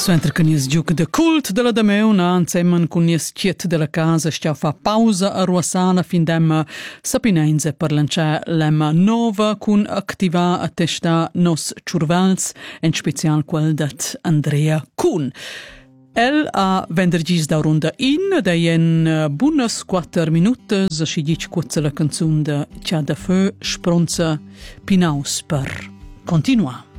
Suenter che nies giuc de cult della Dameuna, insieme con nies chiet della casa, stiau fa pausa a Ruassana fin demma sapinenze per lanciare l'emma nova con attiva a testa nos ciurvals, in special quel dat Andrea Kuhn. El a vendergis da runda in, deien buonas 4 minutas, a si dic quazza la canzun de Tja da Fö, spronza pinaus per continua.